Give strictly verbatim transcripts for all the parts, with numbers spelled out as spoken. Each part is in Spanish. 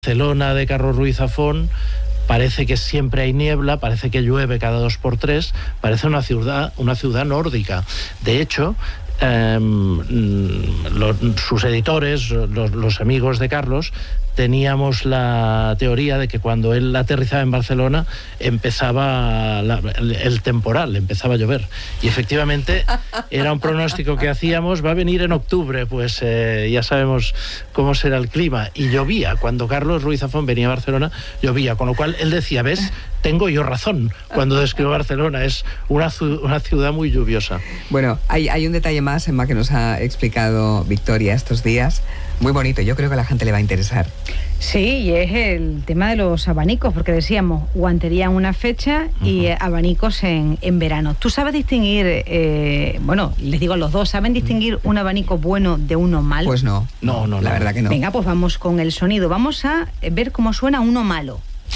Barcelona de Carlos Ruiz Zafón parece que siempre hay niebla, parece que llueve cada dos por tres, parece una ciudad, una ciudad nórdica. De hecho, eh, los, sus editores, los, los amigos de Carlos, teníamos la teoría de que cuando él aterrizaba en Barcelona empezaba la, el, el temporal, empezaba a llover. Y efectivamente era un pronóstico que hacíamos, va a venir en octubre, pues eh, ya sabemos cómo será el clima. Y llovía, cuando Carlos Ruiz Zafón venía a Barcelona, llovía, con lo cual él decía, ¿ves? Tengo yo razón cuando describo Barcelona, es una, una ciudad muy lluviosa. Bueno, hay, hay un detalle más, Emma, que nos ha explicado Victoria estos días, muy bonito, yo creo que a la gente le va a interesar. Sí, y es el tema de los abanicos, porque decíamos, guantería en una fecha y uh-huh. abanicos en, en verano. ¿Tú sabes distinguir, eh, bueno, les digo a los dos, ¿saben distinguir un abanico bueno de uno malo? Pues no, no, no, la no. verdad que no. Venga, pues vamos con el sonido, vamos a ver cómo suena uno malo.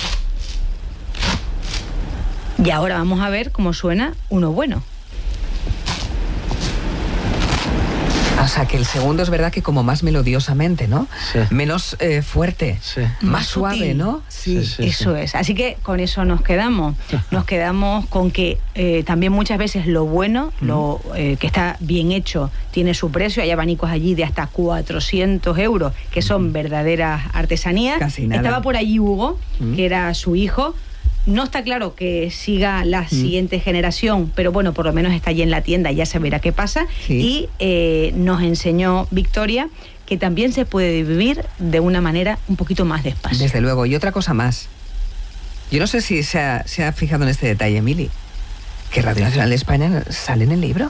Y ahora vamos a ver cómo suena uno bueno. O sea, que el segundo es verdad que como más melodiosamente, ¿no? Sí. Menos eh, fuerte, sí. más, más suave, sutil. ¿no? Sí, sí, sí, eso sí. es. Así que con eso nos quedamos. Nos quedamos con que eh, también muchas veces lo bueno, mm. lo eh, que está bien hecho, tiene su precio. Hay abanicos allí de hasta cuatrocientos euros, que son mm. verdaderas artesanías. Casi nada. Estaba por allí Hugo, mm. que era su hijo. No está claro que siga la mm. siguiente generación, pero bueno, por lo menos está allí en la tienda, ya se verá qué pasa. Sí. Y eh, nos enseñó Victoria que también se puede vivir de una manera un poquito más despacio. Desde luego. Y otra cosa más. Yo no sé si se ha, se ha fijado en este detalle, Emily, que Radio Nacional de España sale en el libro.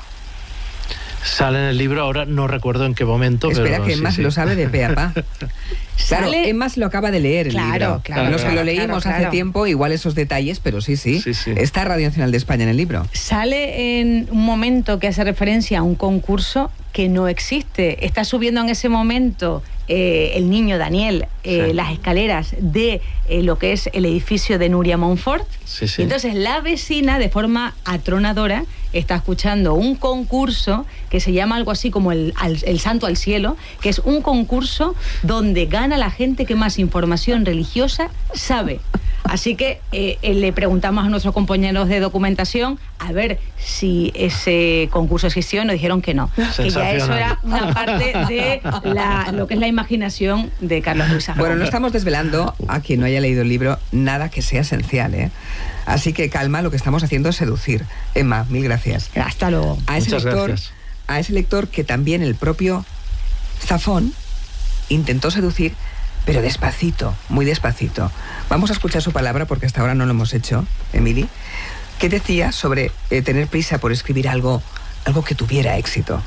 Sale en el libro, ahora no recuerdo en qué momento. Espera, pero que Emma sí, se sí. lo sabe de pe a pa. Claro, ¿Sale? Emma se lo acaba de leer el claro, libro. Claro, Los que claro, lo leímos claro, hace claro. tiempo, igual esos detalles, pero sí, sí, sí, sí. Está Radio Nacional de España en el libro. Sale en un momento que hace referencia a un concurso que no existe. Está subiendo en ese momento eh, el niño Daniel eh, sí. las escaleras de eh, lo que es el edificio de Nuria Montfort. Sí, sí. Y entonces la vecina, de forma atronadora, está escuchando un concurso que se llama algo así como el, el, el Santo al Cielo, que es un concurso donde gana la gente que más información religiosa sabe. Así que eh, eh, le preguntamos a nuestros compañeros de documentación a ver si ese concurso existió y nos dijeron que no. Que ya eso era una parte de la, lo que es la imaginación de Carlos Ruiz Zafón. Bueno, no estamos desvelando a quien no haya leído el libro nada que sea esencial, ¿eh? Así que calma, lo que estamos haciendo es seducir. Emma, mil gracias. Hasta luego. A ese Muchas lector, gracias. A ese lector que también el propio Zafón intentó seducir, pero despacito, muy despacito. Vamos a escuchar su palabra porque hasta ahora no lo hemos hecho, Emily. ¿Qué decía sobre eh, tener prisa por escribir algo, algo que tuviera éxito?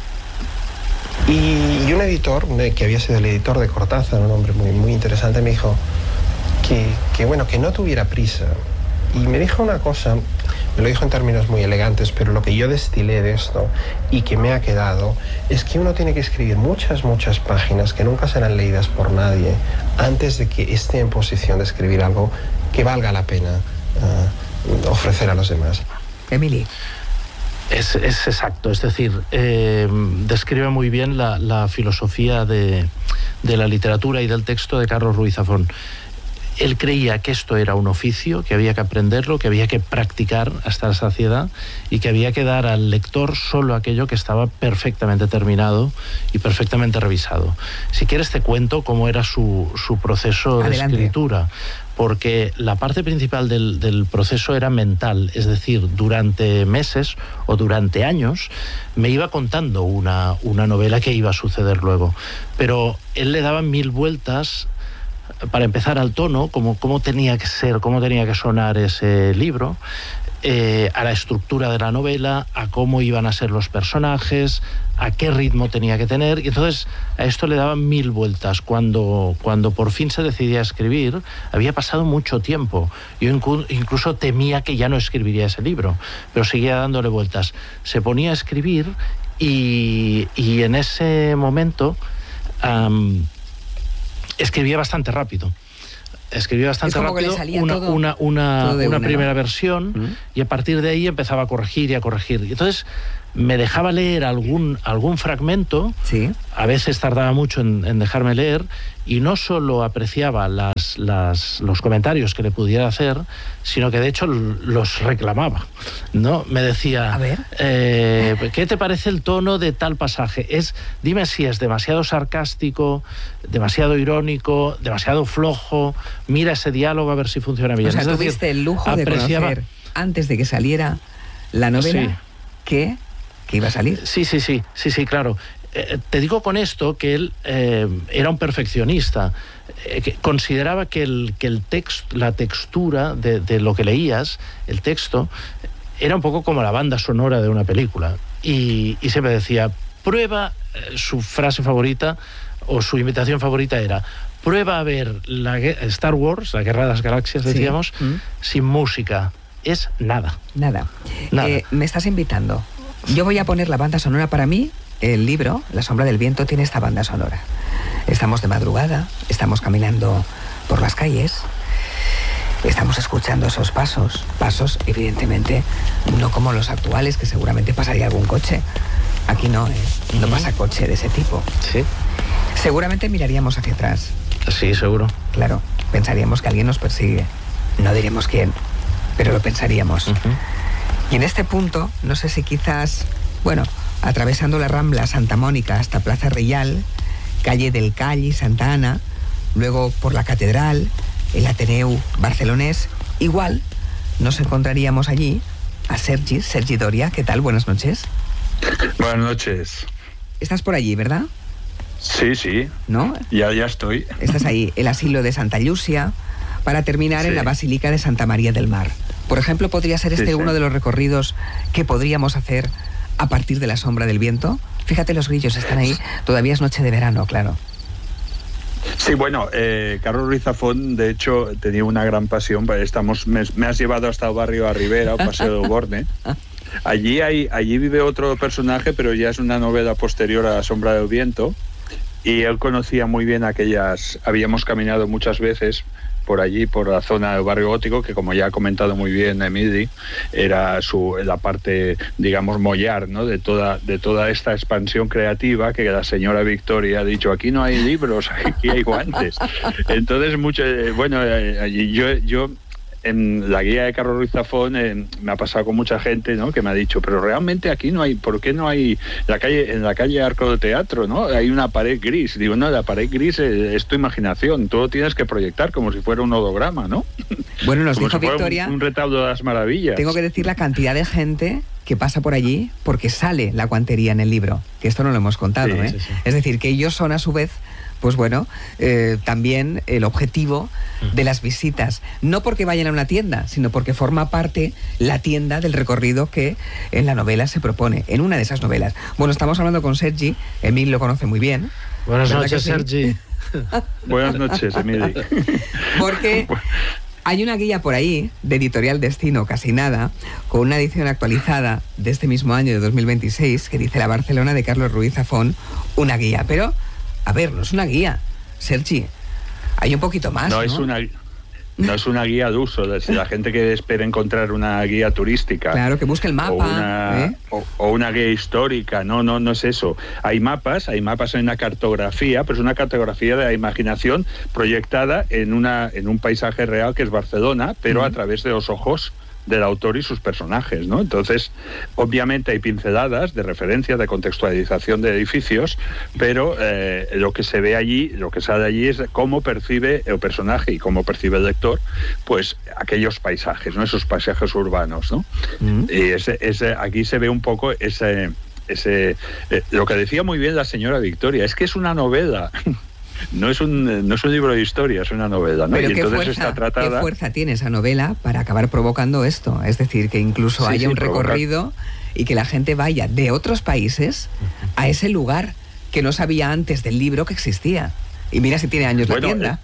Y, y un editor, que había sido el editor de Cortázar, un hombre muy, muy interesante, me dijo que, que, bueno, que no tuviera prisa. Y me dijo una cosa, me lo dijo en términos muy elegantes, pero lo que yo destilé de esto y que me ha quedado es que uno tiene que escribir muchas, muchas páginas que nunca serán leídas por nadie antes de que esté en posición de escribir algo que valga la pena uh, ofrecer a los demás. Emily. Es, es exacto, es decir, eh, describe muy bien la, la filosofía de, de la literatura y del texto de Carlos Ruiz Zafón. Él creía que esto era un oficio, que había que aprenderlo, que había que practicar hasta la saciedad y que había que dar al lector solo aquello que estaba perfectamente terminado y perfectamente revisado. Si quieres te cuento cómo era su, su proceso Adelante. de escritura, porque la parte principal del, del proceso era mental, es decir, durante meses o durante años me iba contando una, una novela que iba a suceder luego, pero él le daba mil vueltas. Para empezar, al tono, cómo, cómo tenía que ser, cómo tenía que sonar ese libro, eh, a la estructura de la novela, a cómo iban a ser los personajes, a qué ritmo tenía que tener, y entonces a esto le daban mil vueltas. Cuando, cuando por fin se decidía a escribir, había pasado mucho tiempo. Yo incluso temía que ya no escribiría ese libro, pero seguía dándole vueltas. Se ponía a escribir y, y en ese momento... Um, escribía bastante rápido. Escribía bastante rápido una, todo, una, una, todo una una, primera ¿no? versión, ¿Mm? Y a partir de ahí empezaba a corregir y a corregir. Y entonces me dejaba leer algún, algún fragmento, sí. A veces tardaba mucho en, en dejarme leer, y no solo apreciaba las, las, los comentarios que le pudiera hacer, sino que de hecho los reclamaba, ¿no? Me decía, a ver. Eh, ¿qué te parece el tono de tal pasaje? Es, dime si es demasiado sarcástico, demasiado irónico, demasiado flojo, mira ese diálogo a ver si funciona bien. O sea, es tuviste decir, el lujo apreciaba... de conocer, antes de que saliera la novela, sí. que, que iba a salir. Sí, sí, sí, sí, sí, claro. Eh, te digo con esto que él eh, era un perfeccionista, eh, que consideraba que el, que el texto, la textura de, de lo que leías, el texto, era un poco como la banda sonora de una película. Y, y siempre decía, prueba, eh, su frase favorita o su invitación favorita era, prueba a ver la Star Wars, la Guerra de las Galaxias, decíamos, sí. mm. sin música. Es nada. Nada. nada. Eh, me estás invitando. Yo voy a poner la banda sonora para mí. El libro, La sombra del viento, tiene esta banda sonora. Estamos de madrugada, estamos caminando por las calles, estamos escuchando esos pasos, pasos evidentemente no como los actuales, que seguramente pasaría algún coche. Aquí no, ¿eh? No pasa coche de ese tipo. Sí. Seguramente miraríamos hacia atrás. Sí, seguro. Claro, pensaríamos que alguien nos persigue. No diremos quién, pero lo pensaríamos. Uh-huh. Y en este punto, no sé si quizás, bueno, atravesando la Rambla Santa Mónica hasta Plaza Reial, calle del Call y Santa Ana, luego por la Catedral, el Ateneu barcelonés, igual nos encontraríamos allí a Sergi, Sergi Doria. ¿Qué tal? Buenas noches. Buenas noches. Estás por allí, ¿verdad? Sí, sí. ¿No? Ya, ya estoy. Estás ahí, el asilo de Santa Lucia, para terminar sí. en la Basílica de Santa María del Mar. Por ejemplo, ¿podría ser este sí, sí. uno de los recorridos que podríamos hacer a partir de La sombra del viento? Fíjate, los grillos están ahí, todavía es noche de verano, claro. Sí, bueno, eh, Carlos Ruiz Zafón, de hecho, tenía una gran pasión. Estamos, me, me has llevado hasta el barrio Arribera, Paseo de Borne. Allí, hay, allí vive otro personaje, pero ya es una novela posterior a La sombra del viento. Y él conocía muy bien aquellas... Habíamos caminado muchas veces por allí, por la zona del barrio gótico, que como ya ha comentado muy bien Emili, era su, la parte, digamos, mollar, ¿no? de toda de toda esta expansión creativa que la señora Victoria ha dicho, aquí no hay libros, aquí hay guantes. Entonces, mucho, bueno, yo... yo en la guía de Carlos Ruiz Zafón eh, me ha pasado con mucha gente, ¿no? que me ha dicho, pero realmente aquí no hay, ¿por qué no hay la calle, en la calle Arco de Teatro, ¿no? Hay una pared gris? Digo, no, la pared gris es, es tu imaginación, todo tienes que proyectar como si fuera un holograma, ¿no? Bueno, nos como dijo si Victoria, un, un retablo de las maravillas. Tengo que decir la cantidad de gente que pasa por allí porque sale la guantería en el libro, que esto no lo hemos contado, sí, ¿eh? Sí, sí. Es decir, que ellos son a su vez, pues bueno, eh, también el objetivo de las visitas. No porque vayan a una tienda, sino porque forma parte la tienda del recorrido que en la novela se propone, en una de esas novelas. Bueno, estamos hablando con Sergi, Emil lo conoce muy bien. Buenas noches, sí? Sergi. Buenas noches, Emil. Porque hay una guía por ahí, de Editorial Destino, casi nada, con una edición actualizada de este mismo año, de dos mil veintiséis, que dice La Barcelona de Carlos Ruiz Zafón, una guía. Pero... a ver, no es una guía, Sergi. Hay un poquito más, ¿no? No es una, no es una guía de uso. La gente que espera encontrar una guía turística. Claro, que busque el mapa. O una, ¿eh? o, o una guía histórica. No, no, no es eso. Hay mapas, hay mapas en una cartografía, pero es una cartografía de la imaginación proyectada en, una, en un paisaje real que es Barcelona, pero uh-huh. a través de los ojos del autor y sus personajes, ¿no? Entonces, obviamente hay pinceladas de referencia, de contextualización de edificios, pero eh, lo que se ve allí, lo que sale allí es cómo percibe el personaje y cómo percibe el lector, pues aquellos paisajes, ¿no? Esos paisajes urbanos, ¿no? Mm. Y ese, ese, aquí se ve un poco ese, ese eh, lo que decía muy bien la señora Victoria, es que es una novela. No es un no es un libro de historia, es una novela, ¿no? Pero y qué entonces fuerza, está tratada... ¿qué fuerza tiene esa novela para acabar provocando esto? Es decir, que incluso sí, haya sí, un recorrido provoca... y que la gente vaya de otros países a ese lugar que no sabía antes del libro que existía. Y mira si tiene años bueno, la tienda.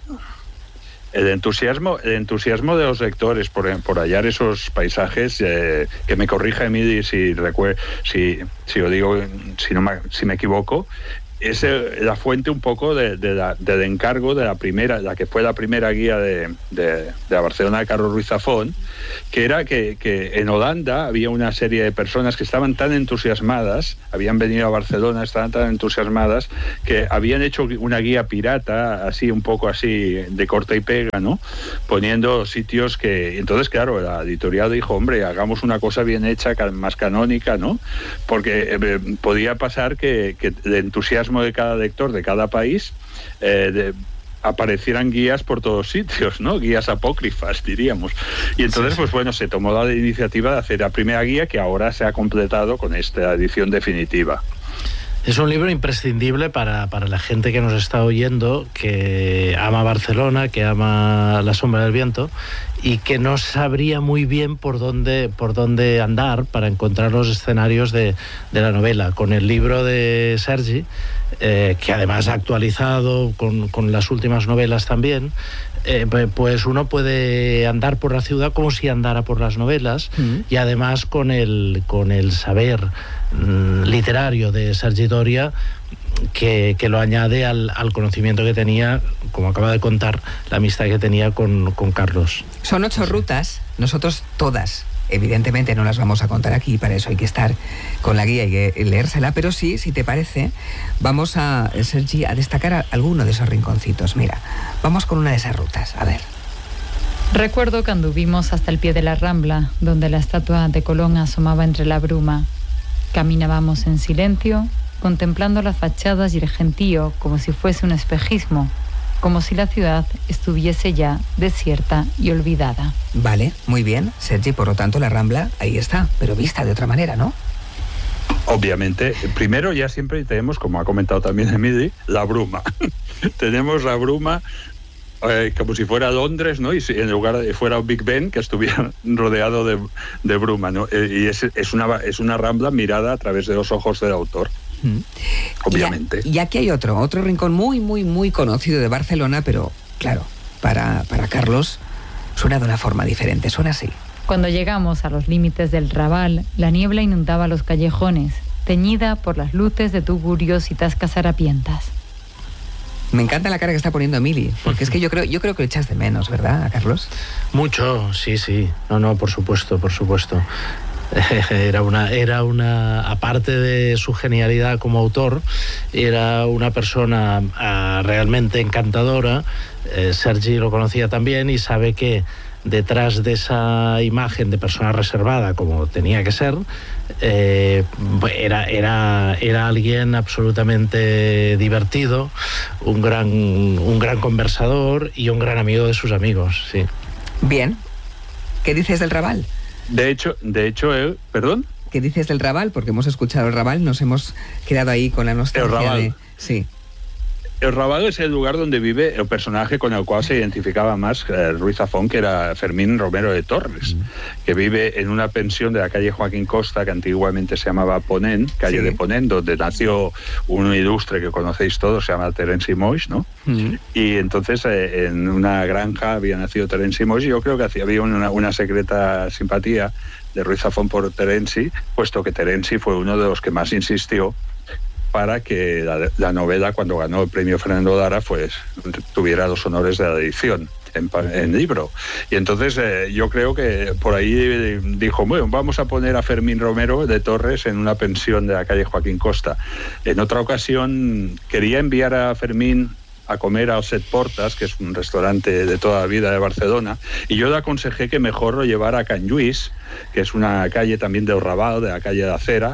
El entusiasmo, el entusiasmo de los lectores por, por hallar esos paisajes, eh, que me corrija Emily si recuer, si si lo digo, si no me, si me equivoco. es la fuente un poco de, de la, del encargo de la primera, la que fue la primera guía de, de, de la Barcelona de Carlos Ruiz Zafón, que era que, que en Holanda había una serie de personas que estaban tan entusiasmadas, habían venido a Barcelona, estaban tan entusiasmadas, que habían hecho una guía pirata, así un poco así de corta y pega, ¿no? Poniendo sitios que... Entonces, claro, la editorial dijo, hombre, hagamos una cosa bien hecha, más canónica, ¿no? Porque eh, podía pasar que, que el entusiasmo de cada lector de cada país eh, de, aparecieran guías por todos sitios, ¿no? Guías apócrifas, diríamos. Y entonces, sí, sí. pues bueno, se tomó la iniciativa de hacer la primera guía que ahora se ha completado con esta edición definitiva. Es un libro imprescindible para, para la gente que nos está oyendo, que ama Barcelona, que ama La sombra del viento y que no sabría muy bien por dónde, por dónde andar para encontrar los escenarios de, de la novela. Con el libro de Sergi, eh, que además ha actualizado con, con las últimas novelas también, eh, pues uno puede andar por la ciudad como si andara por las novelas, mm. y además con el, con el saber mm, literario de Sergi Doria, que, que lo añade al, al conocimiento que tenía, como acaba de contar, la amistad que tenía con, con Carlos. Son ocho rutas, nosotros todas, evidentemente no las vamos a contar aquí, para eso hay que estar con la guía y leérsela, pero sí, si te parece, vamos a, Sergi, a destacar alguno de esos rinconcitos. Mira, vamos con una de esas rutas, a ver. Recuerdo que anduvimos hasta el pie de la Rambla, donde la estatua de Colón asomaba entre la bruma. Caminábamos en silencio, contemplando las fachadas y el gentío como si fuese un espejismo, como si la ciudad estuviese ya desierta y olvidada. Vale, muy bien, Sergi, por lo tanto la Rambla ahí está, pero vista de otra manera, ¿no? Obviamente, primero ya siempre tenemos, como ha comentado también Emily, la bruma. Tenemos la bruma eh, como si fuera Londres, ¿no? Y si en lugar de fuera Big Ben, que estuviera rodeado de, de bruma, ¿no? Eh, y es, es, una, es una Rambla mirada a través de los ojos del autor. Mm. Obviamente. Y, y aquí hay otro, otro rincón muy, muy, muy conocido de Barcelona, pero claro, para, para Carlos suena de una forma diferente, suena así. Cuando llegamos a los límites del Raval, la niebla inundaba los callejones, teñida por las luces de tugurios y tascas harapientas. Me encanta la cara que está poniendo Emily, porque es que yo creo, yo creo que lo echas de menos, ¿verdad, a Carlos? Mucho, sí, sí. No, no, por supuesto, por supuesto. Era una, era una, aparte de su genialidad como autor, era una persona uh, realmente encantadora. Eh, Sergi lo conocía también y sabe que detrás de esa imagen de persona reservada, como tenía que ser, eh, era, era, era alguien absolutamente divertido, un gran, un gran conversador y un gran amigo de sus amigos, sí. Bien. ¿Qué dices del Raval? De hecho, de hecho, él, ¿perdón? ¿Qué dices del Raval? Porque hemos escuchado el Raval, nos hemos quedado ahí con la nostalgia el Raval. de... Sí. El Raval es el lugar donde vive el personaje con el cual se identificaba más eh, Ruiz Zafón, que era Fermín Romero de Torres, mm. que vive en una pensión de la calle Joaquín Costa, que antiguamente se llamaba Ponent, calle sí. de Ponent, donde nació un ilustre que conocéis todos, se llama Terenci Moix, ¿no? Mm. Y entonces eh, en una granja había nacido Terenci Moix, y yo creo que había una, una secreta simpatía de Ruiz Zafón por Terenci, puesto que Terenci fue uno de los que más insistió para que la, la novela, cuando ganó el premio Fernando Lara, pues tuviera los honores de la edición en, en libro. Y entonces eh, yo creo que por ahí dijo, bueno, vamos a poner a Fermín Romero de Torres en una pensión de la calle Joaquín Costa. En otra ocasión quería enviar a Fermín a comer a Set Portas, que es un restaurante de toda la vida de Barcelona, y yo le aconsejé que mejor lo llevara a Can Lluís, que es una calle también del Raval, de la calle de la Cera.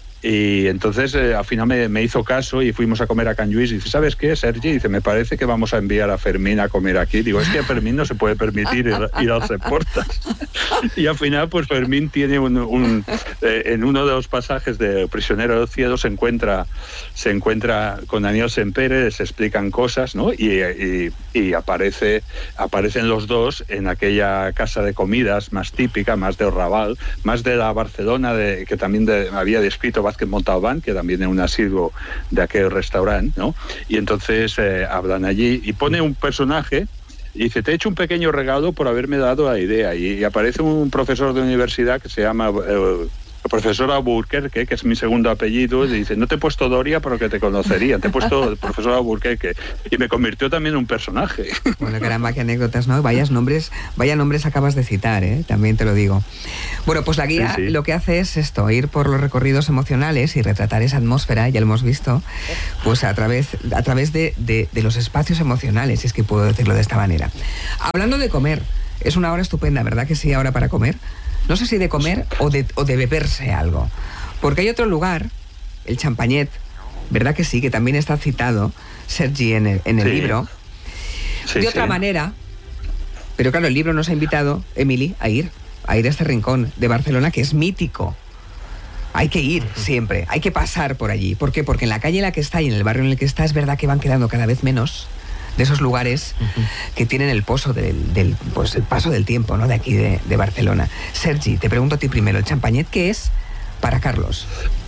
Y entonces eh, al final me, me hizo caso y fuimos a comer a Can Lluís y dice, ¿sabes qué, Sergi? Dice, me parece que vamos a enviar a Fermín a comer aquí. Digo, es que a Fermín no se puede permitir ir, ir a Set Portas. Y al final pues Fermín tiene un, un eh, en uno de los pasajes de Prisionero del Cielo se encuentra se encuentra con Daniel Sempere, se explican cosas, ¿no? Y, y, y aparece aparecen los dos en aquella casa de comidas más típica, más del Raval, más de la Barcelona de, que también de, había descrito Vázquez Montalbán, que también es un asiduo de aquel restaurante, ¿no? Y entonces eh, hablan allí y pone un personaje y dice, te he hecho un pequeño regalo por haberme dado la idea. Y, y aparece un profesor de universidad que se llama eh, el profesor Alburquerque, que es mi segundo apellido, y dice, no te he puesto Doria porque te conocería, te he puesto el profesor Alburquerque. Y me convirtió también en un personaje. Bueno, caramba, qué anécdotas, ¿no? Vayas nombres, vaya nombres acabas de citar, ¿eh? También te lo digo. Bueno, pues la guía sí, sí. lo que hace es esto, ir por los recorridos emocionales y retratar esa atmósfera, ya lo hemos visto, pues a través, a través de, de, de los espacios emocionales, si es que puedo decirlo de esta manera. Hablando de comer, es una hora estupenda, ¿verdad que sí, ahora para comer? No sé si de comer o de, o de beberse algo. Porque hay otro lugar, el Champagnet, ¿verdad que sí? Que también está citado, Sergi, en el, en el sí. libro. Sí, de otra sí. manera, pero claro, el libro nos ha invitado, Emili, a ir, a ir a este rincón de Barcelona que es mítico. Hay que ir siempre, hay que pasar por allí. ¿Por qué? Porque en la calle en la que está y en el barrio en el que está es verdad que van quedando cada vez menos de esos lugares uh-huh. que tienen el pozo del, del pues el paso del tiempo, ¿no? De aquí de, de Barcelona. Sergi, te pregunto a ti primero, ¿el Champagnet qué es para Carlos?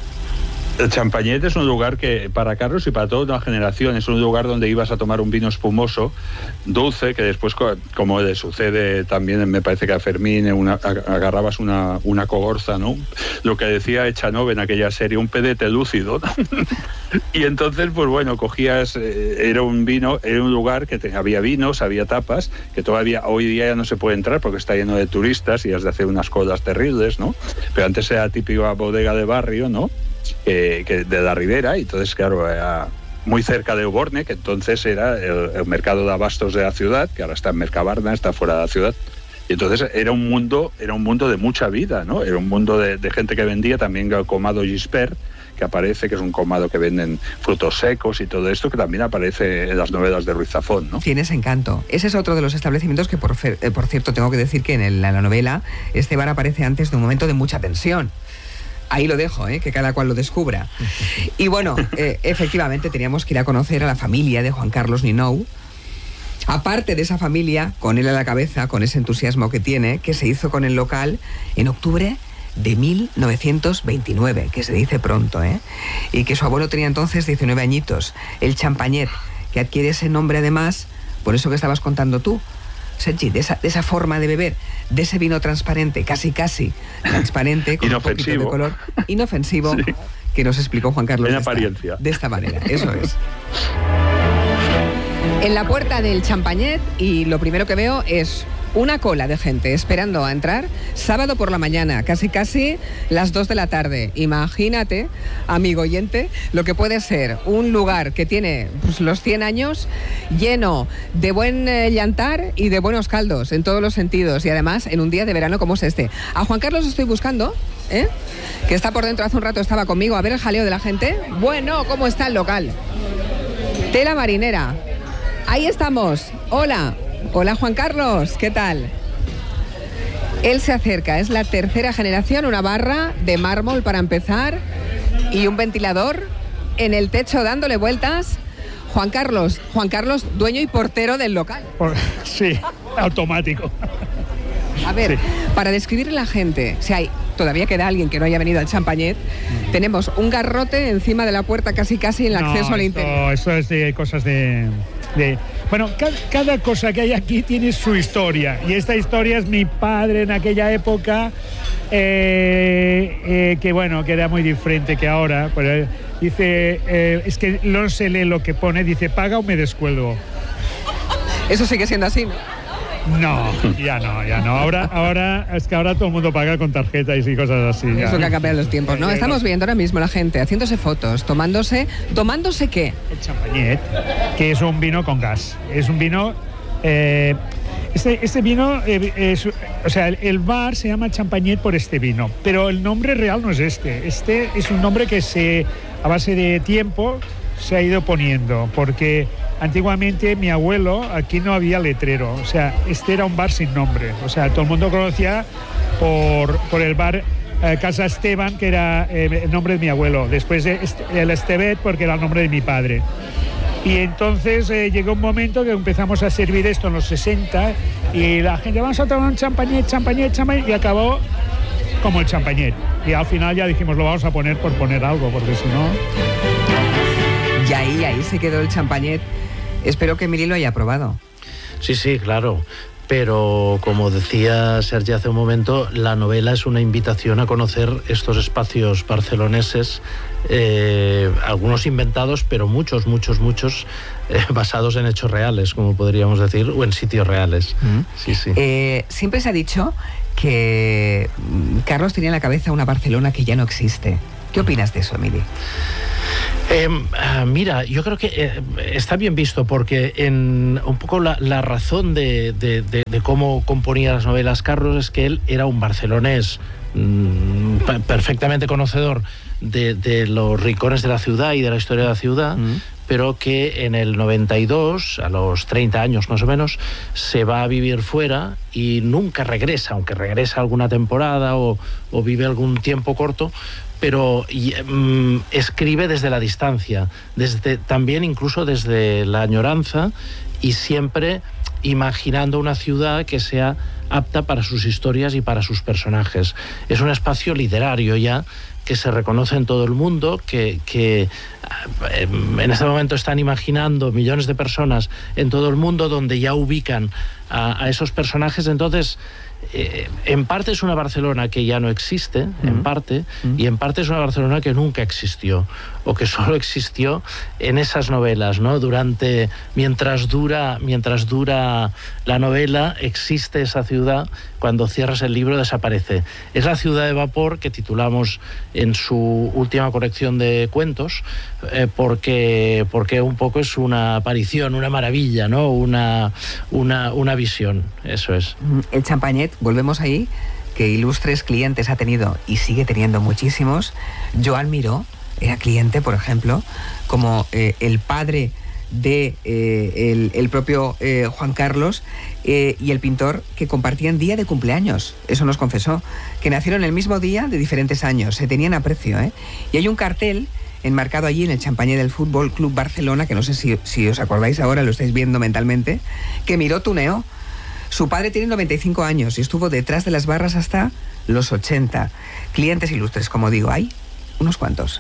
El Champagnet es un lugar que para Carlos y para toda una generación es un lugar donde ibas a tomar un vino espumoso, dulce, que después, como le sucede también, me parece que a Fermín, una, agarrabas una, una cogorza, ¿no? Lo que decía Echanove en aquella serie, un pedete lúcido, ¿no? Y entonces, pues bueno, cogías, eh, era un vino, era un lugar que te, había vinos, había tapas, que todavía hoy día ya no se puede entrar porque está lleno de turistas y has de hacer unas colas terribles, ¿no? Pero antes era típica bodega de barrio, ¿no? Eh, que de la Ribera, y entonces claro, era muy cerca de Oborne, que entonces era el, el mercado de abastos de la ciudad, que ahora está en Mercabarna, está fuera de la ciudad, y entonces era un mundo, era un mundo de mucha vida, ¿no? Era un mundo de, de gente que vendía también el comado Gispert, que aparece, que es un comado que venden frutos secos y todo esto, que también aparece en las novelas de Ruiz Zafón, ¿no? Tienes encanto. Ese es otro de los establecimientos que, por, eh, por cierto, tengo que decir que en, el, en la novela este bar aparece antes de un momento de mucha tensión. Ahí lo dejo, ¿eh? Que cada cual lo descubra. Y bueno, eh, efectivamente teníamos que ir a conocer a la familia de Juan Carlos Ninou. Aparte de esa familia, con él a la cabeza, con ese entusiasmo que tiene, que se hizo con el local en octubre de mil novecientos veintinueve, que se dice pronto, ¿eh? Y que su abuelo tenía entonces diecinueve añitos. El Champagnet, que adquiere ese nombre además, por eso que estabas contando tú, Sergi, de esa, de esa forma de beber, de ese vino transparente, casi casi transparente, con un poquito de color, inofensivo, sí. que nos explicó Juan Carlos en de apariencia. Esta, de esta manera, eso es. En la puerta del Champagnet, y lo primero que veo es una cola de gente esperando a entrar, sábado por la mañana, casi casi las dos de la tarde. Imagínate, amigo oyente, lo que puede ser un lugar que tiene pues, los cien años lleno de buen eh, llantar y de buenos caldos en todos los sentidos, y además en un día de verano como es este. A Juan Carlos estoy buscando, ¿eh? que está por dentro, hace un rato estaba conmigo, a ver el jaleo de la gente. Bueno, ¿cómo está el local? Tela marinera. Ahí estamos. Hola. Hola Juan Carlos, ¿qué tal? Él se acerca, es la tercera generación, una barra de mármol para empezar y un ventilador en el techo dándole vueltas. Juan Carlos, Juan Carlos, dueño y portero del local. Sí, automático. A ver, sí. para describirle a la gente, si hay, todavía queda alguien que no haya venido al Champagnet, mm. tenemos un garrote encima de la puerta casi casi en el no, acceso al esto, interior. Eso es de cosas de... de bueno, cada, cada cosa que hay aquí tiene su historia, y esta historia es mi padre en aquella época, eh, eh, que bueno, que era muy diferente que ahora, pero dice, eh, es que no se lee lo que pone, dice, paga o me descuelgo. Eso sigue siendo así, ¿no? No, ya no, ya no. Ahora, ahora es que ahora todo el mundo paga con tarjetas y cosas así. Eso que ha cambiado los tiempos, ¿no? Estamos viendo ahora mismo la gente haciéndose fotos, tomándose, ¿tomándose qué? El Champagnet, que es un vino con gas. Es un vino, eh, este, este vino, eh, es, o sea, el, el bar se llama Champagnet por este vino, pero el nombre real no es este. Este es un nombre que se, a base de tiempo, se ha ido poniendo, porque antiguamente mi abuelo, aquí no había letrero, o sea, este era un bar sin nombre, o sea, todo el mundo conocía por, por el bar eh, Casa Esteban, que era eh, el nombre de mi abuelo, después de este, el Estebet, porque era el nombre de mi padre. Y entonces eh, llegó un momento que empezamos a servir esto en los sesenta, y la gente, vamos a tomar un Champagnet, Champagnet, Champagnet, y acabó como el Champagnet. Y al final ya dijimos, lo vamos a poner por poner algo, porque si no... Y ahí, ahí se quedó el Champagnet. Espero que Emili lo haya probado. Sí, sí, claro. pero como decía Sergi hace un momento, la novela es una invitación a conocer estos espacios barceloneses, eh, algunos inventados, pero muchos, muchos, muchos eh, basados en hechos reales, como podríamos decir, o en sitios reales. Mm. Sí, sí. Eh, siempre se ha dicho que Carlos tenía en la cabeza una Barcelona que ya no existe. ¿Qué opinas de eso, Emili? Eh, mira, yo creo que eh, está bien visto, porque en un poco la, la razón de, de, de, de cómo componía las novelas Carlos es que él era un barcelonés mmm, perfectamente conocedor de, de los rincones de la ciudad y de la historia de la ciudad, mm. pero que en el noventa y dos, a los treinta años más o menos, se va a vivir fuera y nunca regresa, aunque regresa alguna temporada o, o vive algún tiempo corto, pero y, um, escribe desde la distancia, desde, también incluso desde la añoranza, y siempre imaginando una ciudad que sea apta para sus historias y para sus personajes. Es un espacio literario ya, que se reconoce en todo el mundo, que, que en este momento están imaginando millones de personas en todo el mundo, donde ya ubican a, a esos personajes. Entonces, eh, en parte es una Barcelona que ya no existe, mm. en parte, mm. y en parte es una Barcelona que nunca existió, o que solo existió en esas novelas, ¿no? Durante, mientras dura, mientras dura la novela, existe esa ciudad. Cuando cierras el libro desaparece. Es la ciudad de vapor que titulamos en su última colección de cuentos, eh, porque, porque un poco es una aparición, una maravilla, ¿no? Una, una, una visión, eso es. El Champañet, volvemos ahí, que ilustres clientes ha tenido y sigue teniendo muchísimos. Joan Miró era cliente, por ejemplo, como eh, el padre de eh, el, el propio eh, Juan Carlos eh, y el pintor, que compartían día de cumpleaños. Eso nos confesó, que nacieron el mismo día de diferentes años, se tenían aprecio, ¿eh? Y hay un cartel enmarcado allí en el Champañet del Fútbol Club Barcelona, que no sé si, si os acordáis ahora, lo estáis viendo mentalmente, que Miró tuneó. Su padre tiene noventa y cinco años y estuvo detrás de las barras hasta los ochenta. Clientes ilustres, como digo, hay unos cuantos.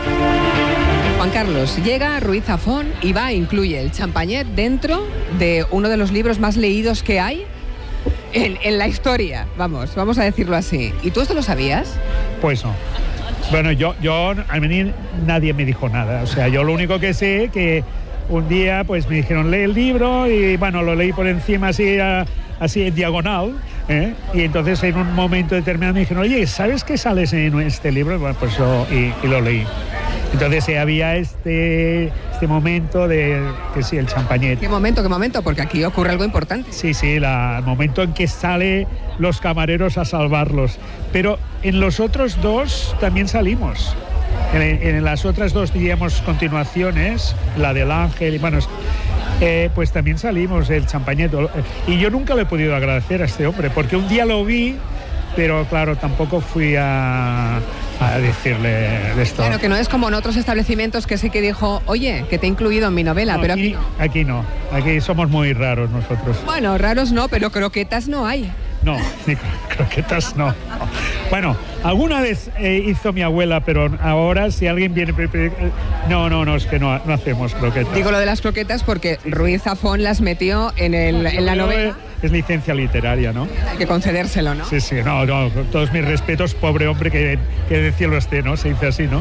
Juan Carlos llega, Ruiz Zafón, y va, incluye el Champañet dentro de uno de los libros más leídos que hay en, en la historia, vamos, vamos a decirlo así. ¿Y tú esto lo sabías? Pues no. Bueno, yo, yo a mí nadie me dijo nada, o sea, yo lo único que sé es que un día pues me dijeron, lee el libro, y bueno, lo leí por encima así, a, así en diagonal, ¿eh? Y entonces en un momento determinado me dijeron, oye, ¿sabes qué sales en este libro? Bueno, pues yo, y, y lo leí. Entonces eh, había este, este momento de, que sí, el Champañet. ¿Qué momento, qué momento? Porque aquí ocurre algo importante. Sí, sí, la, el momento en que sale los camareros a salvarlos. Pero en los otros dos también salimos. En, en las otras dos, diríamos, continuaciones, la del Ángel, y bueno, eh, pues también salimos, el Champañet. Y yo nunca le he podido agradecer a este hombre, porque un día lo vi, pero claro, tampoco fui a, a decirle de esto. Claro, que no es como en otros establecimientos que sí que dijo, oye, que te he incluido en mi novela, no, pero aquí, aquí no. Aquí no, aquí somos muy raros nosotros. Bueno, raros no, pero croquetas no hay. No, ni croquetas no. Bueno, alguna vez eh, hizo mi abuela, pero ahora si alguien viene... No, no, no, es que no, no hacemos croquetas. Digo lo de las croquetas porque Ruiz Zafón las metió en, el, en la novela. Es licencia literaria, ¿no? Hay que concedérselo, ¿no? Sí, sí, no, no, todos mis respetos, pobre hombre, que, que de cielo esté, ¿no? Se dice así, ¿no?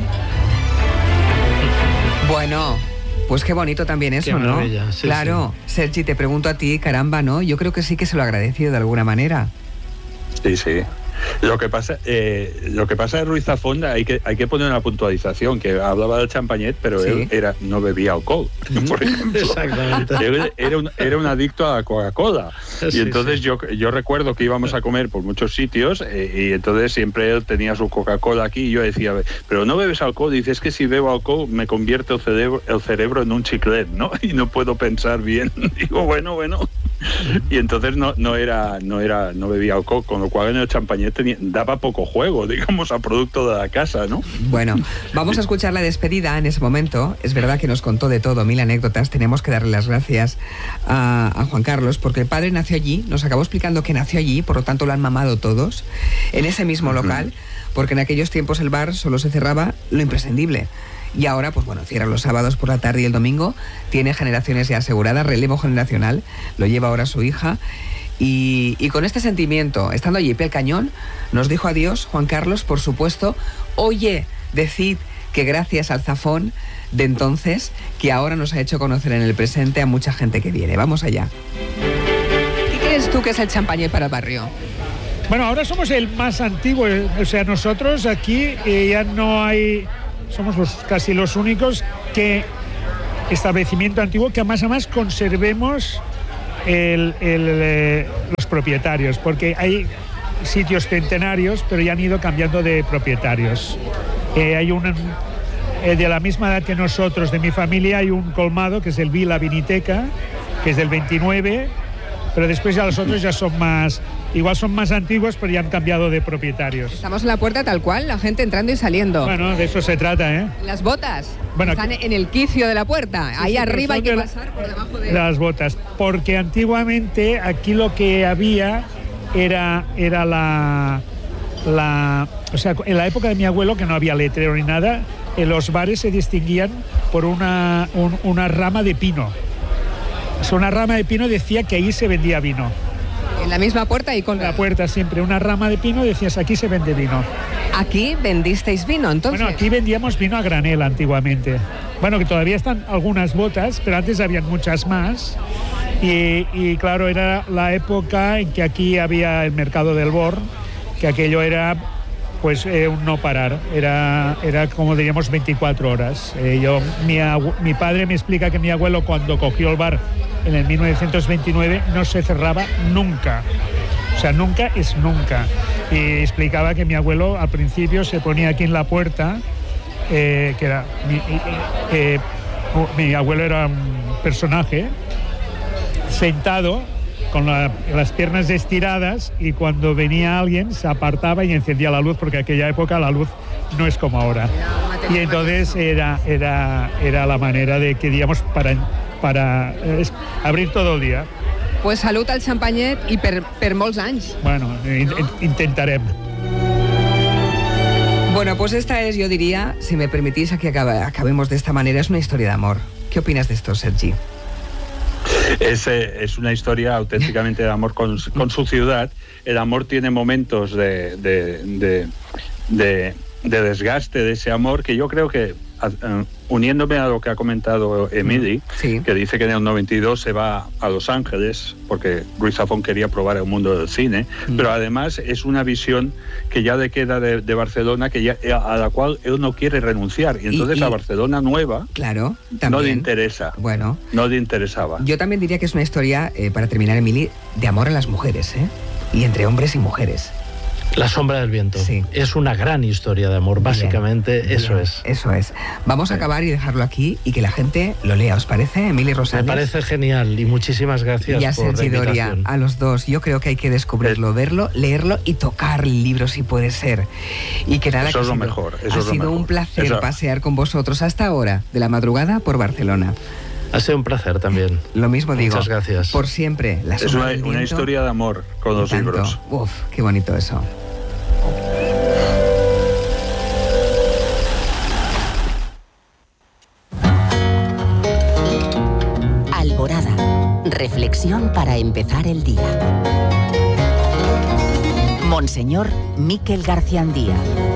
Bueno, pues qué bonito también eso, qué ¿no? Sí, claro. Sí. Sergi, te pregunto a ti, caramba, ¿no? Yo creo que sí que se lo ha agradecido de alguna manera. Sí, sí. Lo que pasa, eh, lo que pasa de Ruiz Zafón, hay que hay que poner una puntualización, que hablaba del Champañet, pero sí. él era no bebía alcohol, por ejemplo. Exactamente. Él era un, era un adicto a la Coca-Cola. Sí, y entonces sí. yo yo recuerdo que íbamos a comer por muchos sitios eh, y entonces siempre él tenía su Coca-Cola aquí y yo decía, pero no bebes alcohol. Dice, es que si bebo alcohol me convierte el cerebro, el cerebro en un chiclet, ¿no? Y no puedo pensar bien. Digo, bueno, bueno. Y entonces no, no era no era no bebía alcohol, con lo cual en el Champañet tenía, daba poco juego, digamos, a producto de la casa, ¿no? Bueno, vamos a escuchar la despedida en ese momento. Es verdad que nos contó de todo, mil anécdotas. Tenemos que darle las gracias a, a Juan Carlos, porque el padre nació allí, nos acabó explicando que nació allí, por lo tanto lo han mamado todos, en ese mismo local, porque en aquellos tiempos el bar solo se cerraba lo imprescindible. Y ahora, pues bueno, cierra los sábados por la tarde y el domingo, tiene generaciones ya aseguradas, relevo generacional, lo lleva ahora su hija, Y, y con este sentimiento, estando allí pie al cañón, nos dijo adiós Juan Carlos, por supuesto. Oye, decid que gracias al Zafón de entonces, que ahora nos ha hecho conocer en el presente a mucha gente que viene. Vamos allá. ¿Qué crees tú que es el Champagnet para el barrio? Bueno, ahora somos el más antiguo, o sea, nosotros aquí eh, ya no hay, somos los, casi los únicos que establecimiento antiguo que más a más conservemos el, el, eh, los propietarios, porque hay sitios centenarios, pero ya han ido cambiando de propietarios. Eh, hay un, eh, de la misma edad que nosotros, de mi familia, hay un colmado que es el Vila Viniteca, que es del veintinueve, pero después ya los otros ya son más, igual son más antiguos, pero ya han cambiado de propietarios. Estamos en la puerta tal cual, la gente entrando y saliendo. Bueno, de eso se trata, ¿eh? Las botas bueno, están en el quicio de la puerta. Sí, ahí sí, arriba hay que de pasar por debajo de las botas, porque antiguamente aquí lo que había era, era la, la... O sea, en la época de mi abuelo, que no había letrero ni nada, en los bares se distinguían por una, un, una rama de pino. O sea, una rama de pino decía que ahí se vendía vino. En la misma puerta y con la puerta siempre una rama de pino, decías aquí se vende vino. ¿Aquí vendisteis vino entonces? Bueno, aquí vendíamos vino a granel antiguamente. Bueno, que todavía están algunas botas, pero antes habían muchas más. Y, y claro, era la época en que aquí había el mercado del Born, que aquello era pues eh, un no parar, era, era como diríamos veinticuatro horas. Eh, yo, mi, mi padre me explica que mi abuelo cuando cogió el bar en el mil novecientos veintinueve no se cerraba nunca, o sea, nunca es nunca. Y explicaba que mi abuelo al principio se ponía aquí en la puerta, eh, que era, mi, eh, mi abuelo era un personaje, sentado, con la, las piernas estiradas, y cuando venía alguien se apartaba y encendía la luz, porque en aquella época la luz no es como ahora. Y entonces era, era, era la manera de que, digamos, para, para eh, abrir todo el día. Pues salud al Champagnet y per, per molts anys. Bueno, in, ¿no? Intentaremos. Bueno, pues esta es, yo diría, si me permitís, aquí acaba, acabemos de esta manera, es una historia de amor. ¿Qué opinas de esto, Sergi? Es, eh, es una historia auténticamente de amor con, con su ciudad. El amor tiene momentos de, de, de, de, de desgaste de ese amor, que yo creo que, uh, uniéndome a lo que ha comentado Emily, sí, que dice que en el noventa y dos se va a Los Ángeles porque Ruiz Zafón quería probar el mundo del cine, mm. pero además es una visión que ya le queda de, de Barcelona, que ya, a la cual él no quiere renunciar, y entonces y, y, la Barcelona nueva, claro, también, no le interesa. Bueno, no le interesaba. Yo también diría que es una historia, eh, para terminar, Emily, de amor a las mujeres, ¿eh? Y entre hombres y mujeres. La sombra del viento. Sí. Es una gran historia de amor, básicamente. Bien, eso bien, es. Eso es. Vamos sí. a acabar y dejarlo aquí y que la gente lo lea. ¿Os parece, Emily Rosales? Me parece genial y muchísimas gracias y a por Sergi la invitación. Doria, a los dos. Yo creo que hay que descubrirlo, verlo, leerlo y tocar el libro si puede ser. Y que nada, eso que es lo sido, mejor. Eso ha es lo sido mejor. un placer eso. pasear con vosotros hasta ahora, de la madrugada por Barcelona. Ha sido un placer también. Lo mismo digo. Muchas gracias. Por siempre. La es una, una historia de amor con los tanto. libros. Uf, qué bonito eso. Alborada. Reflexión para empezar el día. Monseñor Miquel Garciandía.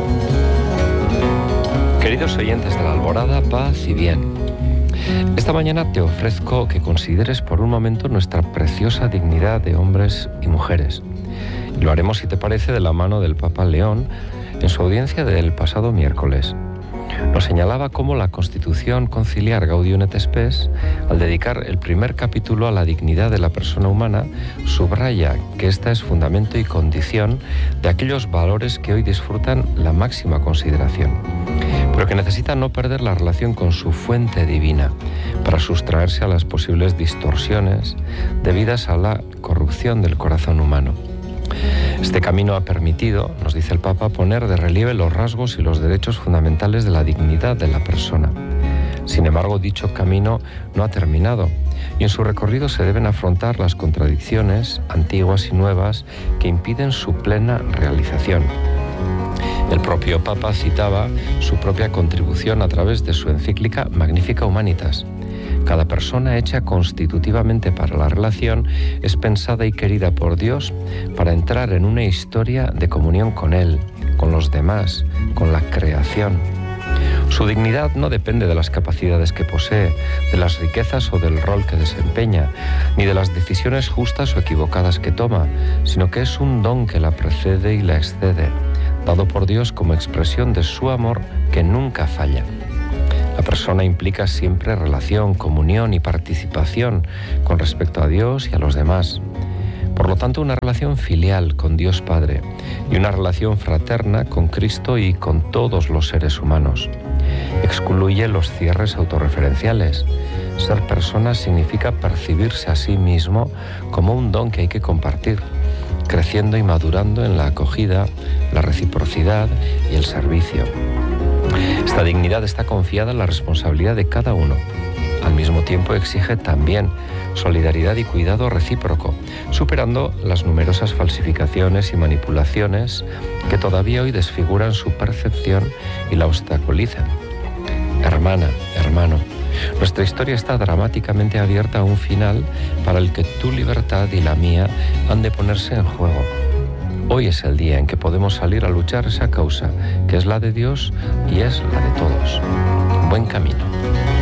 Queridos oyentes de la Alborada, paz y bien. Esta mañana te ofrezco que consideres por un momento nuestra preciosa dignidad de hombres y mujeres. Y lo haremos, si te parece, de la mano del Papa León en su audiencia del pasado miércoles. Nos señalaba cómo la Constitución Conciliar Gaudium et Spes, al dedicar el primer capítulo a la dignidad de la persona humana, subraya que esta es fundamento y condición de aquellos valores que hoy disfrutan la máxima consideración, pero que necesitan no perder la relación con su fuente divina para sustraerse a las posibles distorsiones debidas a la corrupción del corazón humano. Este camino ha permitido, nos dice el Papa, poner de relieve los rasgos y los derechos fundamentales de la dignidad de la persona. Sin embargo, dicho camino no ha terminado y en su recorrido se deben afrontar las contradicciones antiguas y nuevas que impiden su plena realización. El propio Papa citaba su propia contribución a través de su encíclica Magnificat Humanitas, Cada persona hecha constitutivamente para la relación es pensada y querida por Dios para entrar en una historia de comunión con Él, con los demás, con la creación. Su dignidad no depende de las capacidades que posee, de las riquezas o del rol que desempeña, ni de las decisiones justas o equivocadas que toma, sino que es un don que la precede y la excede, dado por Dios como expresión de su amor que nunca falla. La persona implica siempre relación, comunión y participación con respecto a Dios y a los demás. Por lo tanto, una relación filial con Dios Padre y una relación fraterna con Cristo y con todos los seres humanos. Excluye los cierres autorreferenciales. Ser persona significa percibirse a sí mismo como un don que hay que compartir, creciendo y madurando en la acogida, la reciprocidad y el servicio. Esta dignidad está confiada en la responsabilidad de cada uno. Al mismo tiempo exige también solidaridad y cuidado recíproco, superando las numerosas falsificaciones y manipulaciones que todavía hoy desfiguran su percepción y la obstaculizan. Hermana, hermano, nuestra historia está dramáticamente abierta a un final para el que tu libertad y la mía han de ponerse en juego. Hoy es el día en que podemos salir a luchar esa causa, que es la de Dios y es la de todos. Buen camino.